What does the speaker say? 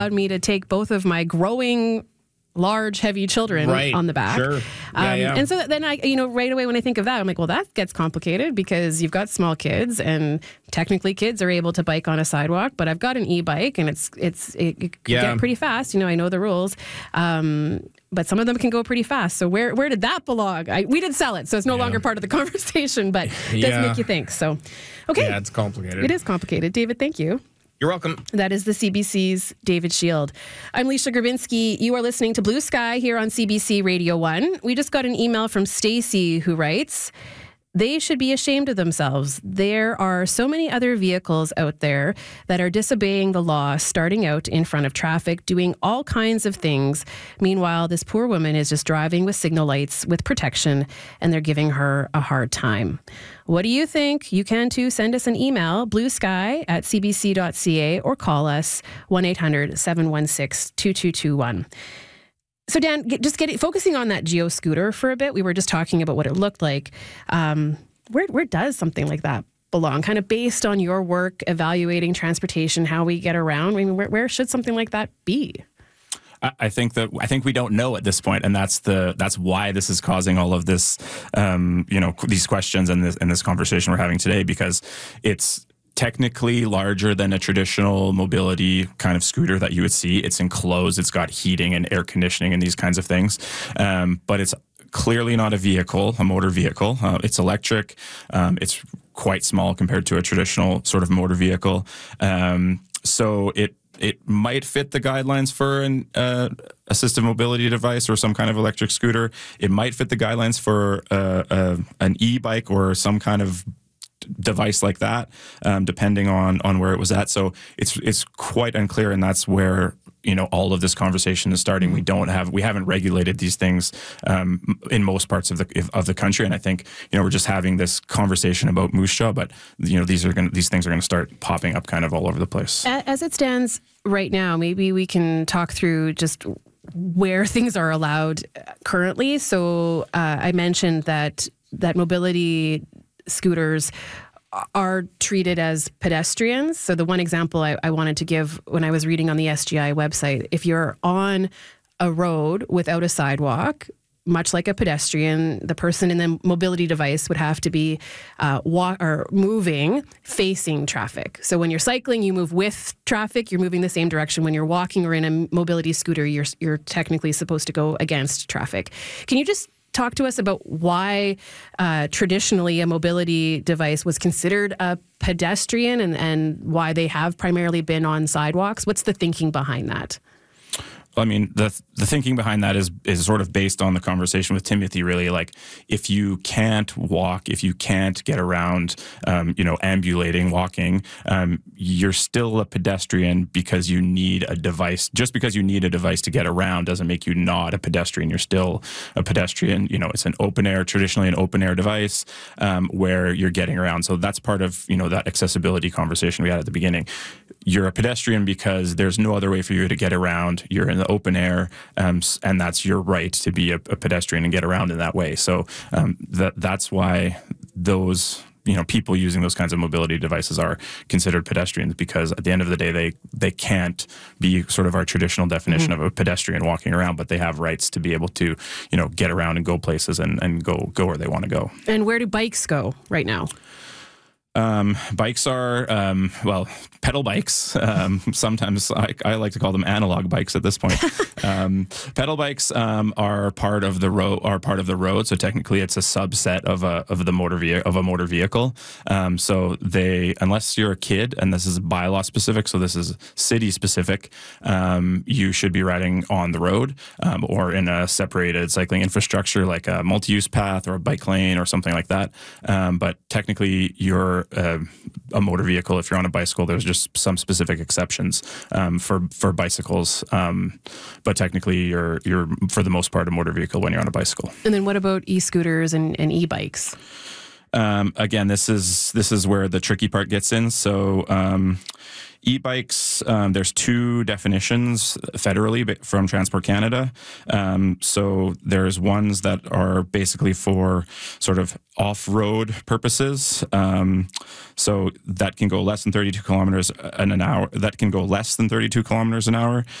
me to take both of my growing large, heavy children on the back. Sure. Yeah. And so then right away when I think of that, I'm like, well, that gets complicated because you've got small kids and technically kids are able to bike on a sidewalk, but I've got an e-bike and it can get pretty fast. I know the rules. But some of them can go pretty fast. So where did that belong? We did sell it, so it's no longer part of the conversation, but it does make you think. So, okay. Yeah, it's complicated. It is complicated. David, thank you. You're welcome. That is the CBC's David Shield. I'm Leisha Grabinski. You are listening to Blue Sky here on CBC Radio 1. We just got an email from Stacy who writes, they should be ashamed of themselves. There are so many other vehicles out there that are disobeying the law, starting out in front of traffic, doing all kinds of things. Meanwhile, this poor woman is just driving with signal lights with protection, and they're giving her a hard time. What do you think? You can too. Send us an email, bluesky@cbc.ca, or call us 1-800-716-2221. So Dan, focusing on that Geo scooter for a bit. We were just talking about what it looked like. Where does something like that belong? Kind of based on your work evaluating transportation, how we get around. I mean, where should something like that be? I think we don't know at this point, and that's why this is causing all of this, these questions and this conversation we're having today, because it's technically larger than a traditional mobility kind of scooter that you would see. It's enclosed. It's got heating and air conditioning and these kinds of things. But it's clearly not a motor vehicle. It's electric. It's quite small compared to a traditional sort of motor vehicle. So it might fit the guidelines for an assistive mobility device or some kind of electric scooter. It might fit the guidelines for an e-bike or some kind of device like that, depending on where it was at. So it's quite unclear, and that's where all of this conversation is starting. We haven't regulated these things in most parts of the country, and I think we're just having this conversation about Moose Jaw, but these things are going to start popping up kind of all over the place. As it stands right now, maybe we can talk through just where things are allowed currently. So I mentioned that mobility scooters are treated as pedestrians. So the one example I wanted to give when I was reading on the SGI website, if you're on a road without a sidewalk, much like a pedestrian, the person in the mobility device would have to be moving facing traffic. So when you're cycling, you move with traffic, you're moving the same direction. When you're walking or in a mobility scooter, you're technically supposed to go against traffic. Can you just talk to us about why traditionally a mobility device was considered a pedestrian and why they have primarily been on sidewalks? What's the thinking behind that? I mean, the thinking behind that is sort of based on the conversation with Timothy, really. Like, if you can't walk, if you can't get around, ambulating, walking, you're still a pedestrian because you need a device. Just because you need a device to get around doesn't make you not a pedestrian. You're still a pedestrian. It's traditionally an open air device where you're getting around. So that's part of, that accessibility conversation we had at the beginning. You're a pedestrian because there's no other way for you to get around. You're in the open air, and that's your right to be a pedestrian and get around in that way. So that's why those people using those kinds of mobility devices are considered pedestrians, because at the end of the day, they can't be sort of our traditional definition of a pedestrian walking around, but they have rights to be able to get around and go places and go where they want to go. And where do bikes go right now? Bikes are, pedal bikes. Sometimes I like to call them analog bikes at this point. Pedal bikes are part of the road. So technically, it's a subset of a motor vehicle. So unless you're a kid, and this is bylaw specific, so this is city specific, you should be riding on the road or in a separated cycling infrastructure like a multi-use path or a bike lane or something like that. But technically, you're a motor vehicle. If you're on a bicycle, there's just some specific exceptions for bicycles, but technically you're for the most part a motor vehicle when you're on a bicycle. And then what about e-scooters and e-bikes? Again, this is where the tricky part gets in. So e-bikes, there's two definitions federally from Transport Canada. So there's ones that are basically for sort of off-road purposes. So that can go less than 32 kilometers an hour. That can go less than 32 kilometers an hour.